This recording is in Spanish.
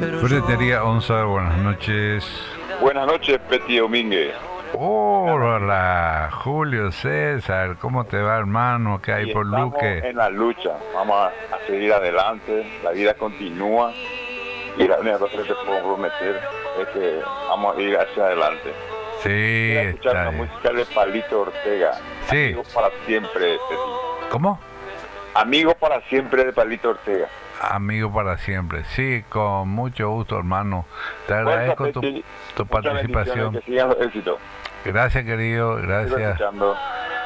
Frutería Onza, buenas noches. Buenas noches, Peti Domínguez. Hola, Julio César, ¿cómo te va, hermano? ¿Qué hay Y por estamos Luque? en la lucha. Vamos a seguir adelante. La vida continúa. Y la única cosa que te puedo prometer es que vamos a ir hacia adelante. Sí, Quiero escuchar está una bien. música de Palito Ortega. Sí, Amigo para siempre, Peti. ¿cómo? Amigo para siempre de Palito Ortega. Amigo para siempre. Sí, con mucho gusto, hermano. Te Fuerza, agradezco tu, Peti. tu Muchas bendiciones. participación. Que sigan los éxitos. Gracias, querido, Sigo gracias. escuchando.